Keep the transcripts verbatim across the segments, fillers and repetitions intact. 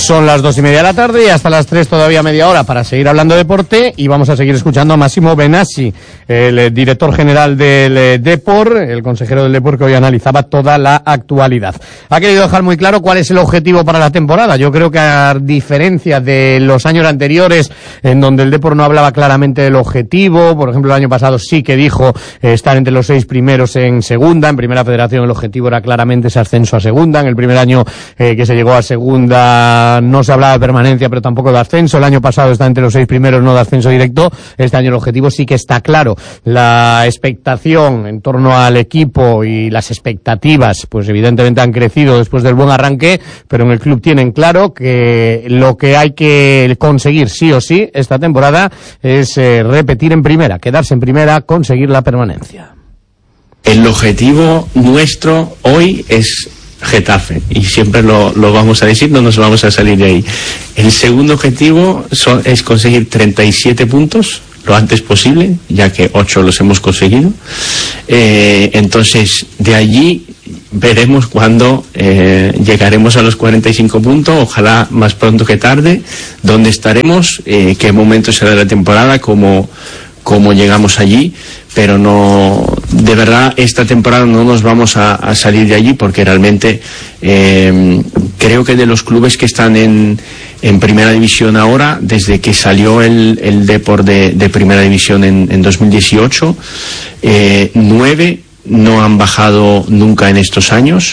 Son las dos y media de la tarde y hasta las tres todavía media hora para seguir hablando de deporte, y vamos a seguir escuchando a Massimo Benassi, el eh, director general del eh, Depor, el consejero del Depor, que hoy analizaba toda la actualidad. Ha querido dejar muy claro cuál es el objetivo para la temporada. Yo creo que, a diferencia de los años anteriores, en donde el Depor no hablaba claramente del objetivo, por ejemplo el año pasado sí que dijo eh, estar entre los seis primeros en segunda, en Primera Federación el objetivo era claramente ese ascenso a segunda. En el primer año eh, que se llegó a segunda no se hablaba de permanencia, pero tampoco de ascenso. El año pasado está entre los seis primeros, no de ascenso directo. Este año el objetivo sí que está claro. La expectación en torno al equipo y las expectativas, pues evidentemente han crecido después del buen arranque, pero en el club tienen claro que lo que hay que conseguir sí o sí esta temporada es eh, repetir en primera, quedarse en primera, conseguir la permanencia. El objetivo nuestro hoy es Getafe, y siempre lo, lo vamos a decir, no nos vamos a salir de ahí. El segundo objetivo son, es conseguir treinta y siete puntos lo antes posible, ya que ocho los hemos conseguido. Eh, entonces, de allí veremos cuándo eh, llegaremos a los cuarenta y cinco puntos, ojalá más pronto que tarde, dónde estaremos, eh, qué momento será de la temporada, cómo, cómo llegamos allí. Pero no, de verdad, esta temporada no nos vamos a, a salir de allí, porque realmente eh, creo que de los clubes que están en, en Primera División ahora, desde que salió el, el Depor de, de Primera División en, en dos mil dieciocho, eh, nueve no han bajado nunca en estos años,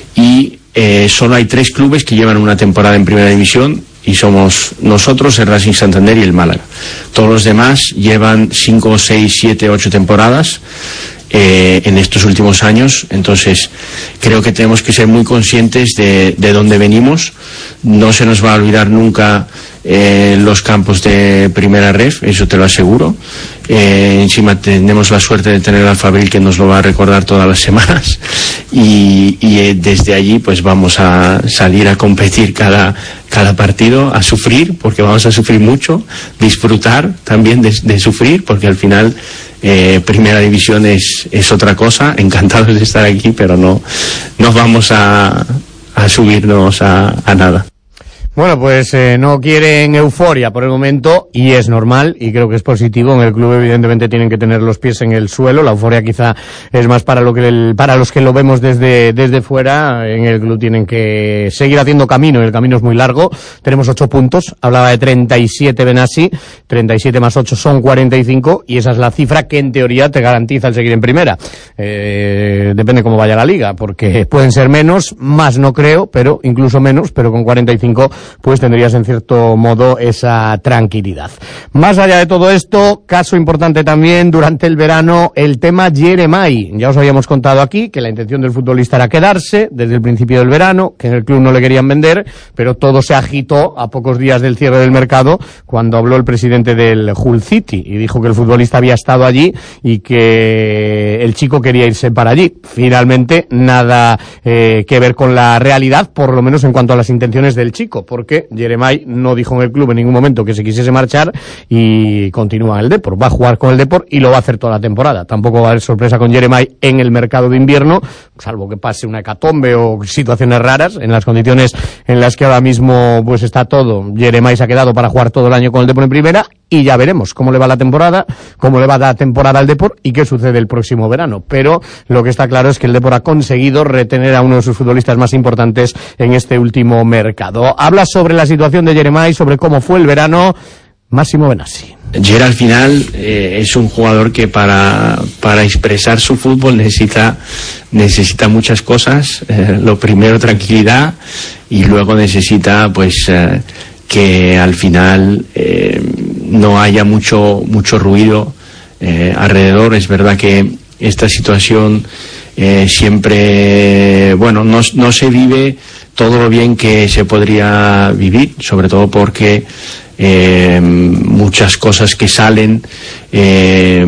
y eh, solo hay tres clubes que llevan una temporada en Primera División, y somos nosotros, el Racing Santander y el Málaga. Todos los demás llevan cinco, seis, siete, ocho temporadas eh, en estos últimos años. Entonces creo que tenemos que ser muy conscientes de, de dónde venimos. No se nos va a olvidar nunca eh, los campos de Primera Ref, eso te lo aseguro. Eh, encima tenemos la suerte de tener al Fabril, que nos lo va a recordar todas las semanas, y, y eh, desde allí pues vamos a salir a competir cada, cada partido, a sufrir, porque vamos a sufrir mucho, disfrutar también de, de sufrir, porque al final eh, Primera División es, es otra cosa. Encantados de estar aquí, pero no, no vamos a, a subirnos a, a nada. Bueno, pues eh, no quieren euforia por el momento, y es normal, y creo que es positivo. En el club evidentemente tienen que tener los pies en el suelo. La euforia quizá es más para lo que el, para los que lo vemos desde desde fuera. En el club tienen que seguir haciendo camino, y el camino es muy largo. Tenemos ocho puntos, hablaba de treinta y siete Benassi, treinta y siete más ocho son cuarenta y cinco, y esa es la cifra que en teoría te garantiza el seguir en primera. Eh, depende cómo vaya la liga, porque pueden ser menos, más no creo, pero incluso menos, pero con cuarenta y cinco pues tendrías en cierto modo esa tranquilidad. Más allá de todo esto, caso importante también durante el verano, el tema Jeremai. Ya os habíamos contado aquí que la intención del futbolista era quedarse desde el principio del verano, que en el club no le querían vender, pero todo se agitó a pocos días del cierre del mercado, cuando habló el presidente del Hull City y dijo que el futbolista había estado allí y que el chico quería irse para allí. Finalmente, nada eh, que ver con la realidad, por lo menos en cuanto a las intenciones del chico, porque Jeremai no dijo en el club en ningún momento que se quisiese marchar, y continúa en el Depor. Va a jugar con el Depor y lo va a hacer toda la temporada. Tampoco va a haber sorpresa con Jeremai en el mercado de invierno, salvo que pase una hecatombe o situaciones raras. En las condiciones en las que ahora mismo pues está todo, Jeremai se ha quedado para jugar todo el año con el Depor en primera, y ya veremos cómo le va la temporada, cómo le va la temporada al Depor y qué sucede el próximo verano. Pero lo que está claro es que el Depor ha conseguido retener a uno de sus futbolistas más importantes en este último mercado. Habla sobre la situación de Jeremai, sobre cómo fue el verano, Massimo Benassi. Jer al final eh, es un jugador que para, para expresar su fútbol necesita, necesita muchas cosas. Eh, lo primero, tranquilidad, y luego necesita pues eh, que al final eh, no haya mucho, mucho ruido eh, alrededor. Es verdad que esta situación eh, siempre, bueno, no, no se vive todo lo bien que se podría vivir, sobre todo porque eh, muchas cosas que salen eh,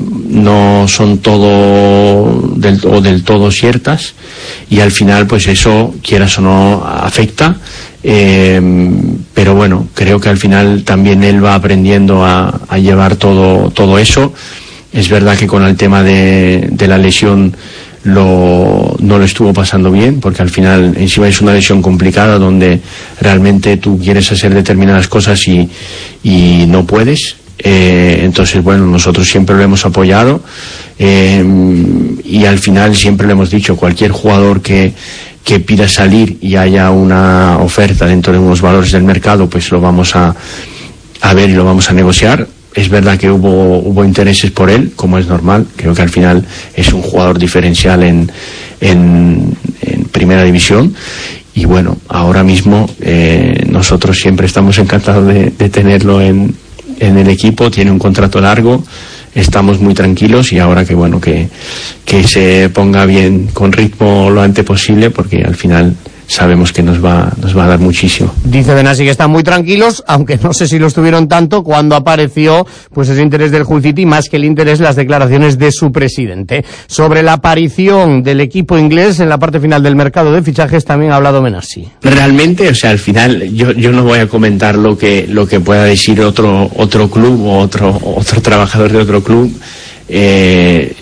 no son todo del, o del todo ciertas, y al final pues eso, quieras o no, afecta. Eh, pero bueno, creo que al final también él va aprendiendo a, a llevar todo, todo eso. Es verdad que con el tema de, de la lesión lo, no lo estuvo pasando bien, porque al final encima es una lesión complicada donde realmente tú quieres hacer determinadas cosas y, y no puedes. Eh, entonces, bueno, nosotros siempre lo hemos apoyado eh, y al final siempre le hemos dicho, cualquier jugador que, que pida salir y haya una oferta dentro de unos valores del mercado, pues lo vamos a, a ver y lo vamos a negociar. Es verdad que hubo, hubo intereses por él, como es normal. Creo que al final es un jugador diferencial en, en, en primera división. Y bueno, ahora mismo eh, nosotros siempre estamos encantados de, de tenerlo en, en el equipo. Tiene un contrato largo, estamos muy tranquilos y ahora que bueno que, que se ponga bien con ritmo lo antes posible, porque al final sabemos que nos va, nos va a dar muchísimo. Dice Benassi que están muy tranquilos, aunque no sé si lo estuvieron tanto cuando apareció pues ese interés del Hull City, más que el interés las declaraciones de su presidente. Sobre la aparición del equipo inglés en la parte final del mercado de fichajes también ha hablado Benassi. Realmente, o sea, al final yo, yo no voy a comentar lo que, lo que pueda decir otro, otro club o otro, otro trabajador de otro club. Eh,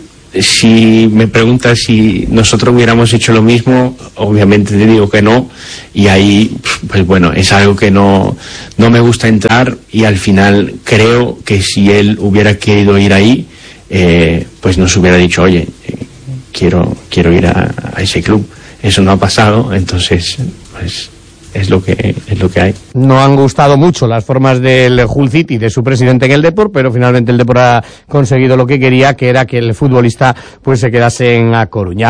Si me preguntas si nosotros hubiéramos hecho lo mismo, obviamente te digo que no, y ahí, pues bueno, es algo que no, no me gusta entrar, y al final creo que si él hubiera querido ir ahí, eh, pues nos hubiera dicho, oye, eh, quiero, quiero ir a, a ese club. Eso no ha pasado, entonces, pues es lo que es lo que hay. No han gustado mucho las formas del Hull City, de su presidente en el Depor, pero finalmente el Depor ha conseguido lo que quería, que era que el futbolista pues se quedase en A Coruña.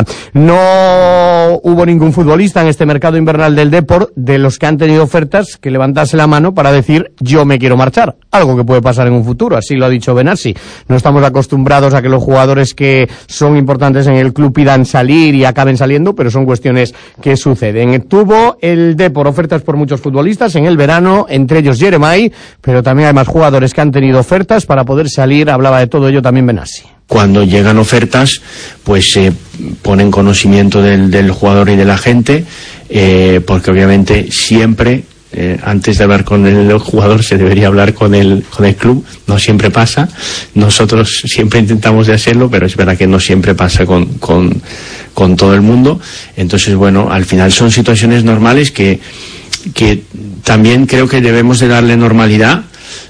No hubo ningún futbolista en este mercado invernal del Depor de los que han tenido ofertas que levantase la mano para decir yo me quiero marchar, algo que puede pasar en un futuro, así lo ha dicho Benassi. No estamos acostumbrados a que los jugadores que son importantes en el club pidan salir y acaben saliendo, pero son cuestiones que suceden. Tuvo el Depor ofertas por muchos futbolistas en el verano, entre ellos Jeremai, pero también hay más jugadores que han tenido ofertas para poder salir. Hablaba de todo ello también Benassi. Cuando llegan ofertas, pues se eh, ponen conocimiento del, del jugador y de la gente, eh, porque obviamente siempre, eh, antes de hablar con el jugador, se debería hablar con el, con el club. No siempre pasa. Nosotros siempre intentamos de hacerlo, pero es verdad que no siempre pasa con, con, con todo el mundo. Entonces, bueno, al final son situaciones normales que, que también creo que debemos de darle normalidad,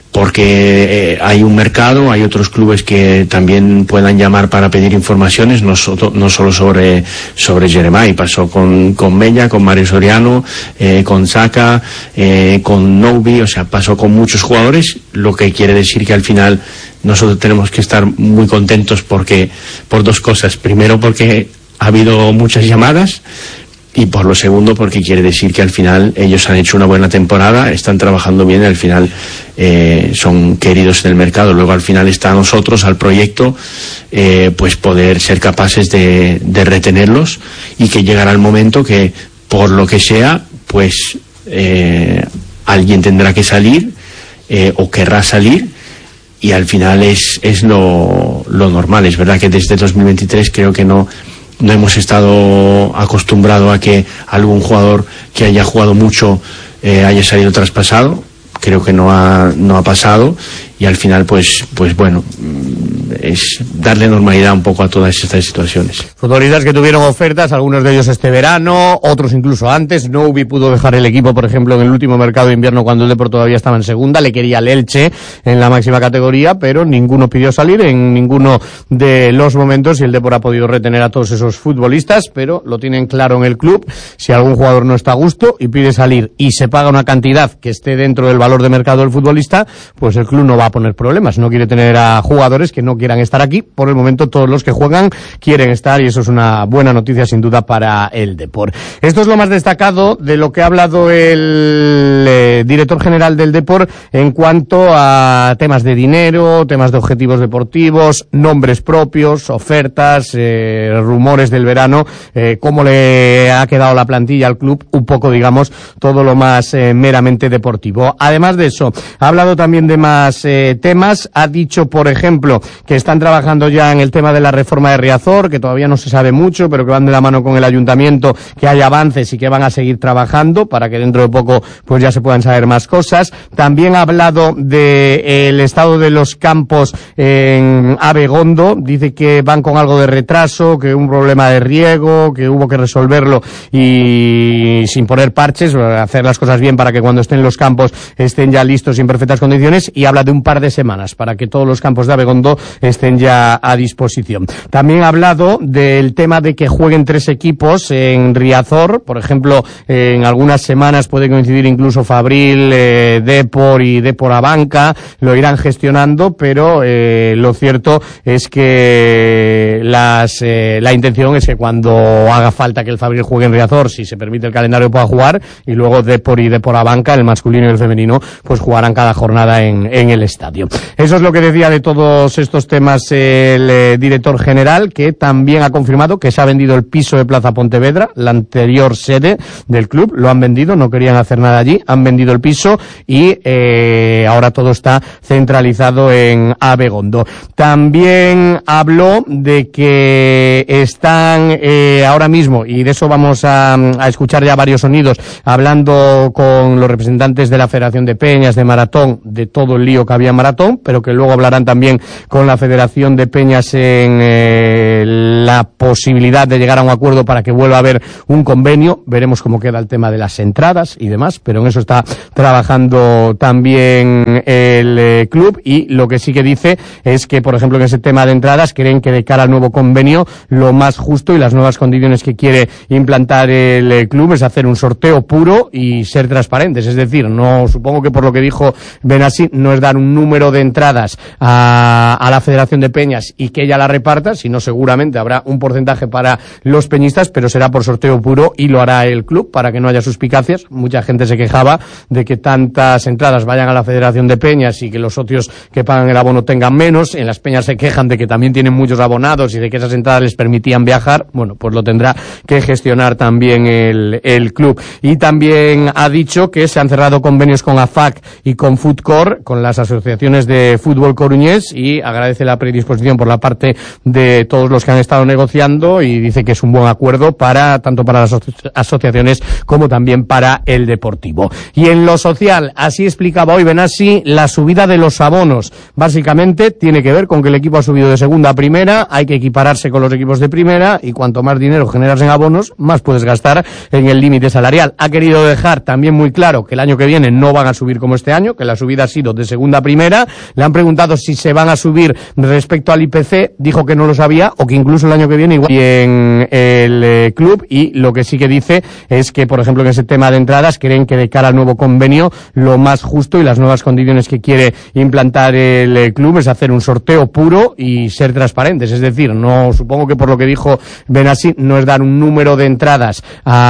porque eh, hay un mercado, hay otros clubes que también puedan llamar para pedir informaciones, no, so, no solo sobre, sobre Jeremai. Pasó con, con Mella, con Mario Soriano, eh, con Saka, eh, con Noubi, o sea, pasó con muchos jugadores, lo que quiere decir que al final nosotros tenemos que estar muy contentos porque, por dos cosas. Primero, porque ha habido muchas llamadas, y por lo segundo porque quiere decir que al final ellos han hecho una buena temporada, están trabajando bien y al final eh, son queridos en el mercado. Luego al final está a nosotros, al proyecto, eh, pues poder ser capaces de, de retenerlos, y que llegará el momento que por lo que sea pues eh, alguien tendrá que salir eh, o querrá salir, y al final es, es lo, lo normal. Es verdad que desde dos mil veintitrés creo que no No hemos estado acostumbrados a que algún jugador que haya jugado mucho eh, haya salido traspasado. Creo que no ha, no ha pasado, y al final pues, pues bueno, es darle normalidad un poco a todas estas situaciones. Futbolistas que tuvieron ofertas, algunos de ellos este verano, otros incluso antes. Noubi pudo dejar el equipo, por ejemplo, en el último mercado de invierno cuando el Depor todavía estaba en segunda. Le quería el Elche en la máxima categoría, pero ninguno pidió salir en ninguno de los momentos, y el Depor ha podido retener a todos esos futbolistas, pero lo tienen claro en el club. Si algún jugador no está a gusto y pide salir y se paga una cantidad que esté dentro del valor de mercado del futbolista, pues el club no va a poner problemas. No quiere tener a jugadores que no quieran estar aquí. Por el momento todos los que juegan quieren estar, y eso es una buena noticia sin duda para el Depor. Esto es lo más destacado de lo que ha hablado el eh, director general del Depor en cuanto a temas de dinero, temas de objetivos deportivos, nombres propios, ofertas, eh, rumores del verano, eh, cómo le ha quedado la plantilla al club, un poco digamos todo lo más eh, meramente deportivo. Además de eso, ha hablado también de más eh, eh, temas. Ha dicho, por ejemplo, que están trabajando ya en el tema de la reforma de Riazor, que todavía no se sabe mucho, pero que van de la mano con el ayuntamiento, que hay avances y que van a seguir trabajando para que dentro de poco pues ya se puedan saber más cosas. También ha hablado del eh, estado de los campos en Abegondo. Dice que van con algo de retraso, que un problema de riego, que hubo que resolverlo y sin poner parches, hacer las cosas bien para que cuando estén los campos estén ya listos y en perfectas condiciones, y habla de un par de semanas para que todos los campos de Abegondo estén ya a disposición. También ha hablado del tema de que jueguen tres equipos en Riazor, por ejemplo, eh, en algunas semanas puede coincidir incluso Fabril, eh, Depor y Depor Abanca, lo irán gestionando, pero eh, lo cierto es que las, eh, la intención es que cuando haga falta que el Fabril juegue en Riazor, si se permite el calendario, pueda jugar, y luego Depor y Depor Abanca, el masculino y el femenino, pues jugarán cada jornada en, en el estadio. Eso es lo que decía de todos estos temas el eh, director general, que también ha confirmado que se ha vendido el piso de Plaza Pontevedra, la anterior sede del club, lo han vendido, no querían hacer nada allí, han vendido el piso y eh, ahora todo está centralizado en Abegondo. También habló de que están eh, ahora mismo, y de eso vamos a, a escuchar ya varios sonidos, hablando con los representantes de la Federación de Peñas, de Maratón, de todo el lío que había en Maratón, pero que luego hablarán también con la Federación de Peñas en eh, la posibilidad de llegar a un acuerdo para que vuelva a haber un convenio. Veremos cómo queda el tema de las entradas y demás, pero en eso está trabajando también el eh, club, y lo que sí que dice es que, por ejemplo, en ese tema de entradas creen que de cara al nuevo convenio lo más justo y las nuevas condiciones que quiere implantar el eh, club es hacer un sorteo puro y ser transparentes, es decir, no, supongo que por lo que dijo Benassi, no es dar un número de entradas a, a la Federación de Peñas y que ella la reparta, sino seguramente habrá un porcentaje para los peñistas, pero será por sorteo puro y lo hará el club para que no haya suspicacias. Mucha gente se quejaba de que tantas entradas vayan a la Federación de Peñas y que los socios que pagan el abono tengan menos. En las peñas se quejan de que también tienen muchos abonados y de que esas entradas les permitían viajar. Bueno, pues lo tendrá que gestionar también el, el club. Y también ha dicho que se han cerrado convenios con A F A C y con Foodcore, con las asociaciones de fútbol coruñés, y agradece la predisposición por la parte de todos los que han estado negociando, y dice que es un buen acuerdo para tanto para las aso- asociaciones como también para el deportivo. Y en lo social, así explicaba hoy Benassi la subida de los abonos. Básicamente tiene que ver con que el equipo ha subido de segunda a primera, hay que equipararse con los equipos de primera, y cuanto más dinero generas en abonos, más puedes gastar en el límite salarial. Ha querido dejar también muy claro que el año que viene no van a subir como este año, que la subida ha sido de segunda a primera. Le han preguntado si se van a subir respecto al I P C, dijo que no lo sabía, o que incluso el año que viene igual. Y en el eh, club, y lo que sí que dice es que, por ejemplo, en ese tema de entradas creen que de cara al nuevo convenio lo más justo y las nuevas condiciones que quiere implantar el eh, club es hacer un sorteo puro y ser transparentes, es decir, no, supongo que por lo que dijo Benassi, no es dar un número de entradas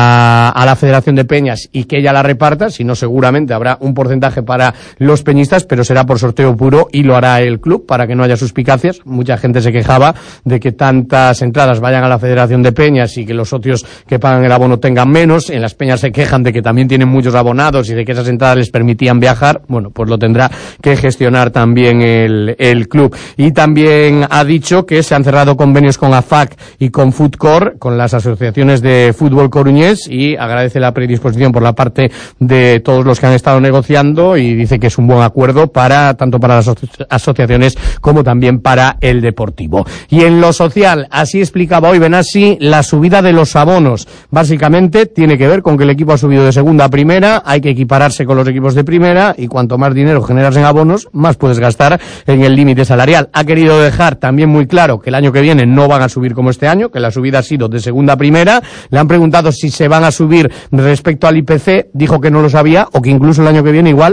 a, a la Federación de Peñas y que ella la reparta, sino seguramente habrá un porcentaje para los peñistas, pero será por sorteo puro y lo hará el club para que no haya suspicacias. Mucha gente se quejaba de que tantas entradas vayan a la Federación de Peñas y que los socios que pagan el abono tengan menos. En las peñas se quejan de que también tienen muchos abonados y de que esas entradas les permitían viajar. Bueno, pues lo tendrá que gestionar también el, el club. Y también ha dicho que se han cerrado convenios con A F A C y con Foodcore, con las asociaciones de fútbol coruñés, y agradece la predisposición por la parte de todos los que han estado negociando, y dice que es un buen acuerdo para tanto para las aso- asociaciones como también para el deportivo. Y en lo social, así explicaba hoy Benassi la subida de los abonos. Básicamente tiene que ver con que el equipo ha subido de segunda a primera, hay que equipararse con los equipos de primera, y cuanto más dinero generas en abonos, más puedes gastar en el límite salarial. Ha querido dejar también muy claro que el año que viene no van a subir como este año, que la subida ha sido de segunda a primera. Le han preguntado si se van a subir respecto al I P C, dijo que no lo sabía, o que incluso el año que viene igual